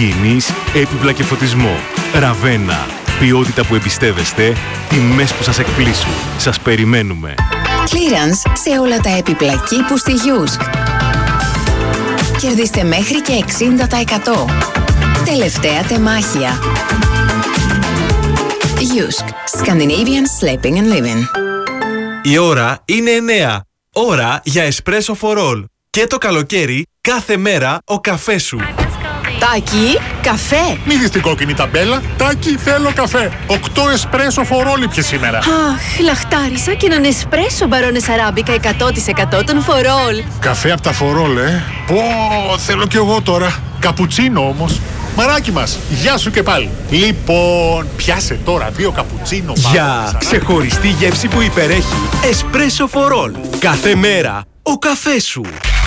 υγιεινής, έπιπλα και φωτισμό. Ραβένα. Ποιότητα που εμπιστεύεστε, τιμές που σας εκπλήσουν. Σας περιμένουμε. Clearance σε όλα τα έπιπλα κήπου στη Yusk. Κερδίστε μέχρι και 60%. Τελευταία τεμάχια. Yusk. Scandinavian Sleeping and Living. Η ώρα είναι 9. Ώρα για espresso for all. Και το καλοκαίρι, κάθε μέρα ο καφές σου. Τάκη, καφέ. Μη δεις την κόκκινη ταμπέλα. Τάκη, θέλω καφέ. 8 εσπρέσο φορόλι πια σήμερα. Αχ, λαχτάρισα και έναν εσπρέσο μπαρόνες αράμπικα 100% των φορόλ. Καφέ από τα φορόλ, Πω, θέλω κι εγώ τώρα. Καπουτσίνο όμως. Μαράκι μας, γεια σου και πάλι. Λοιπόν, πιάσε τώρα 2 καπουτσίνο. Για ξεχωριστή γεύση που υπερέχει. Espresso for all. Κάθε μέρα ο καφές σου.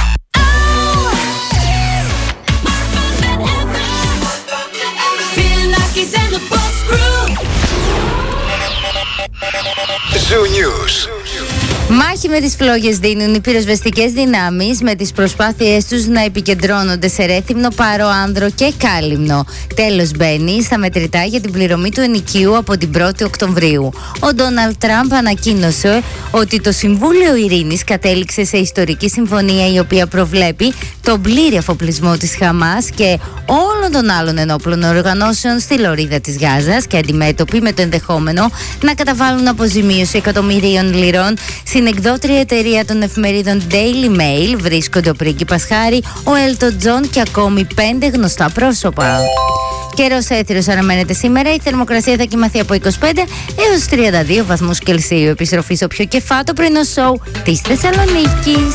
Zoo News. Μάχη με τις φλόγες δίνουν οι πυροσβεστικές δυνάμεις με τις προσπάθειές τους να επικεντρώνονται σε Ρέθυμνο, Πάρο, Άνδρο και Κάλυμνο. Τέλος μπαίνει στα μετρητά για την πληρωμή του ενοικίου από την 1η Οκτωβρίου. Ο Ντόναλντ Τραμπ ανακοίνωσε ότι το Συμβούλιο Ειρήνης κατέληξε σε ιστορική συμφωνία η οποία προβλέπει τον πλήρη αφοπλισμό της Χαμάς και όλων των άλλων ενόπλων οργανώσεων στη λωρίδα της Γάζας και αντιμέτωποι με το ενδεχόμενο να καταβάλουν αποζημίωση εκατομμυρίων λιρών. Στην εκδότρια εταιρεία των εφημερίδων Daily Mail βρίσκονται ο πρίγκιπας Χάρι, ο Έλτον Τζον και ακόμη 5 γνωστά πρόσωπα. Καιρός έθριος αναμένεται σήμερα. Η θερμοκρασία θα κοιμαθεί από 25 έως 32 βαθμούς Κελσίου. Επιστροφή στο πιο κεφάτο πρωινό σοου της Θεσσαλονίκης.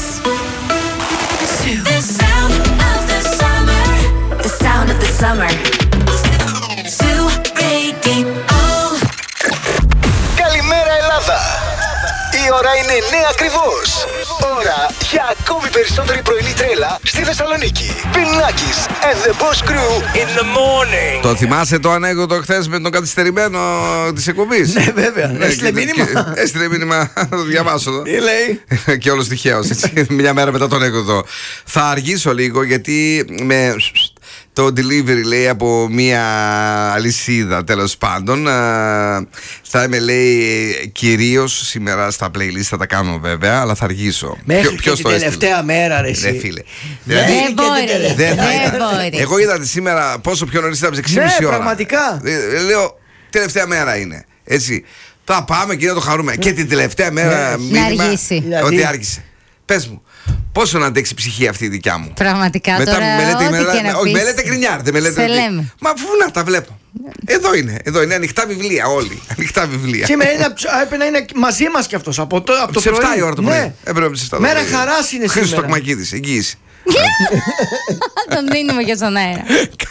Καλημέρα Ελλάδα! Η ώρα είναι 9 ακριβώς. Ώρα για ακόμη περισσότερη πρωινή τρέλα στη Θεσσαλονίκη. Πινάκης and the Boss Crew in the morning. Το θυμάσαι το ανέκδοτο χθες με τον καθυστερημένο της εκπομπής? Ναι, βέβαια. Έστειλε μήνυμα. Έστειλε μήνυμα, θα το διαβάσω εδώ. Τι λέει? Και όλος τυχαίος, έτσι. Μια μέρα μετά το ανέκδοτο. Θα αργήσω λίγο γιατί με το delivery, λέει, από μια αλυσίδα, τέλος πάντων. Θα είμαι, λέει, κυρίως σήμερα στα playlist, θα τα κάνω βέβαια, αλλά θα αργήσω. Μέχρι και την τελευταία μέρα, ρε εσύ. Ναι, φίλε. Δηλαδή, δεν μπορεί. Εγώ είδατε σήμερα πόσο πιο νωρίς ήταν, 6,5 ώρα. Ναι, πραγματικά. Λέω, τελευταία μέρα είναι. Έτσι. Θα πάμε και να το χαρούμε. Και την τελευταία μέρα μήνυμα ότι άργησε. Πες μου, πόσο να αντέξει η ψυχή αυτή η δικιά μου? Πραγματικά μετά τώρα όχι, με λέτε γκρινιάρτε, σε λέμε. Μα πού να τα βλέπω? Εδώ είναι ανοιχτά βιβλία όλοι. Ανοιχτά βιβλία. Σήμερα έπρεπε να είναι μαζί μας κι αυτός από το πρωί. 7 η ώρα το πρωί. Μέρα χαράς είναι σήμερα. Χρήστος Τοκμακίδης, εγγύηση. Τον δίνουμε και στον αέρα.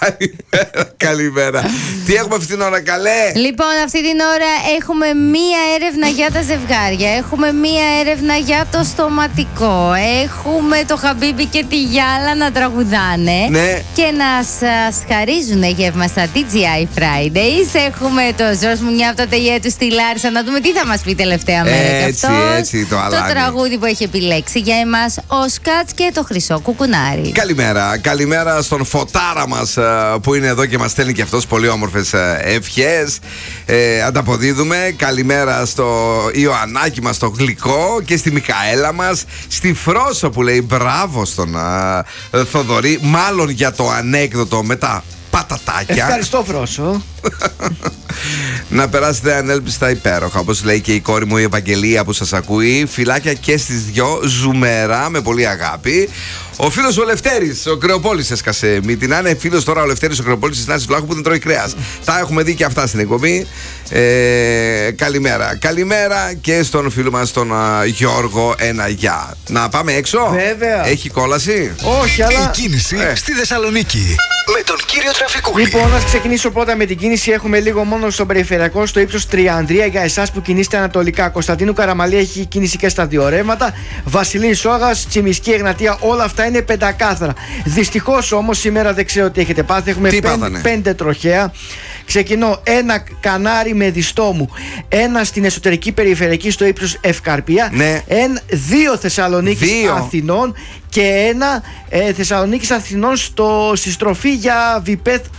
Καλημέρα. Τι έχουμε αυτή την ώρα, καλέ? Λοιπόν, αυτή την ώρα έχουμε μία έρευνα για τα ζευγάρια. Έχουμε μία έρευνα για το στοματικό. Έχουμε το Χαμπίμπι και τη Γιάλα να τραγουδάνε, ναι, και να σας χαρίζουν γεύμα στα TGI Fridays. Έχουμε το Ζορς Μουνιά από τα τελεία του στη Λάρισα. Να δούμε τι θα μας πει τελευταία μέρα και αυτός. Έτσι, το τραγούδι που έχει επιλέξει για εμάς ο Σκάτς και το Χρυσό Κουκουνάρι. Καλημέρα. Καλημέρα στον Φωτάρα μας που είναι εδώ και μας στέλνει και αυτός πολύ όμορφες ευχές. Ανταποδίδουμε. Καλημέρα στο Ιωαννάκι μας, το γλυκό, και στη Μικαέλα μας, στη Φρόσο που λέει μπράβο στον Θοδωρή, μάλλον για το ανέκδοτο με τα πατατάκια. Ευχαριστώ, Φρόσο. Να περάσετε ανέλπιστα υπέροχα, όπως λέει και η κόρη μου η Ευαγγελία που σας ακούει. Φιλάκια και στις δυο, ζουμερά με πολύ αγάπη. Ο φίλος ο Λευτέρης, ο Κρεοπόλης έσκασε μύτη. Να είναι φίλος τώρα ο Λευτέρης ο Κρεοπόλης της Νάσης Βλάχου που δεν τρώει κρέας. Τα έχουμε δει και αυτά στην εκπομπή. Καλημέρα. Καλημέρα και στον φίλο μας τον Γιώργο, ένα γεια. Να πάμε έξω. Βέβαια. Έχει κόλαση? Όχι, αλλά η κίνηση στη Θεσσαλονίκη με τον κύριο Τραφικούλη. Λοιπόν, να ξεκινήσω πρώτα με την κίνηση. Έχουμε λίγο μόνο στο περιφερειακό, στο ύψος Τριανδρία για εσάς που κινείστε ανατολικά. Κωνσταντίνου Καραμαλή έχει κίνηση και στα δύο ρεύματα. Βασιλής Σόγας, Τσιμισκή, Εγνατία, όλα αυτά είναι πεντακάθαρα. Δυστυχώς όμως σήμερα δεν ξέρω τι έχετε πάθει. Έχουμε 5 τροχαία. Ξεκινώ. Ένα Κανάρι με Διστόμου. Ένα στην εσωτερική περιφερειακή στο ύψος Ευκαρπία. Ναι. 2 Θεσσαλονίκης Αθηνών. Και ένα Θεσσαλονίκης Αθηνών στη στροφή για Βιπέθ